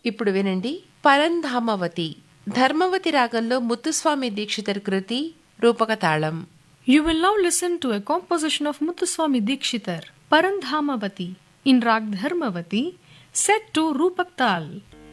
ఇప్పుడు వినండి పరంధామవతి ధర్మవతి రాగంలో ముత్తుస్వామి దీక్షితర్ కృతి రూపక తాళం. You will now listen to a composition of Muthuswami Dikshitar, Parandhamavati, in Rag Dharmavati, set to Rupak Tal.